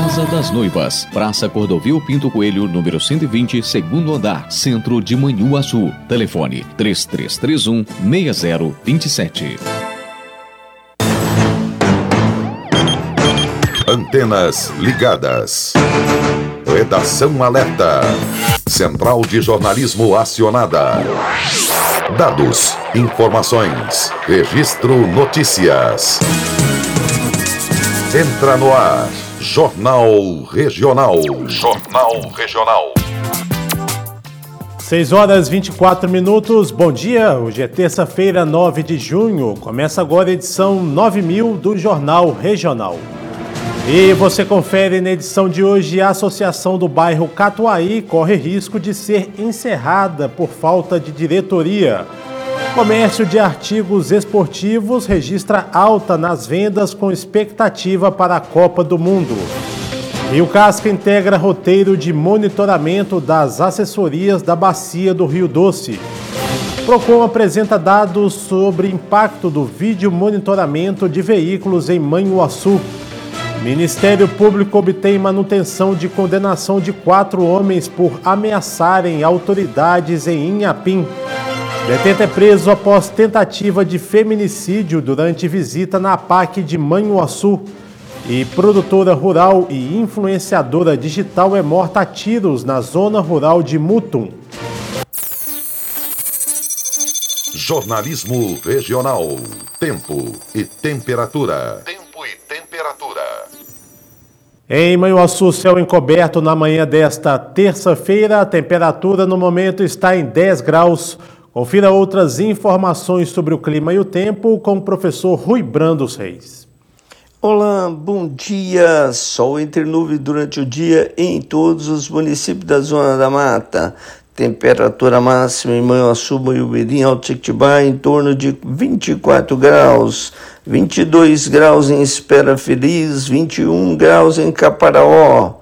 Casa das Noivas, Praça Cordovil Pinto Coelho, número 120, segundo andar, Centro de Manhuaçu. Telefone 3331-6027. Antenas ligadas. Redação alerta. Central de jornalismo acionada. Dados, informações, registro notícias. Entra no ar. Jornal Regional. Jornal Regional. 6h24. Bom dia, hoje é terça-feira, 9 de junho. Começa agora a edição 9000 do Jornal Regional. E você confere na edição de hoje: a Associação do Bairro Catuaí corre risco de ser encerrada por falta de diretoria. Comércio de artigos esportivos registra alta nas vendas com expectativa para a Copa do Mundo. Rio Casca integra roteiro de monitoramento das assessorias da Bacia do Rio Doce. Procon apresenta dados sobre impacto do vídeo monitoramento de veículos em Manhuaçu. Ministério Público obtém manutenção de condenação de 4 homens por ameaçarem autoridades em Inhapim. Detento é preso após tentativa de feminicídio durante visita na APAC de Manhuaçu. E produtora rural e influenciadora digital é morta a tiros na zona rural de Mutum. Jornalismo Regional. Tempo e temperatura. Em Manhuaçu, céu encoberto na manhã desta terça-feira. A temperatura no momento está em 10 graus. Confira outras informações sobre o clima e o tempo com o professor Rui Brandos Reis. Olá, bom dia. Sol entre nuvens durante o dia em todos os municípios da Zona da Mata. Temperatura máxima em Manhuaçu, Manhumirim, Alto Jequitibá em torno de 24 graus. 22 graus em Espera Feliz, 21 graus em Caparaó.